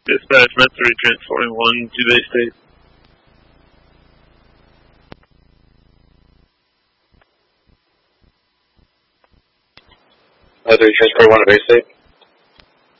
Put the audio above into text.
Dispatch Met 3 transporting 1 to Bay State. Met 3 transporting 1 to Bay State.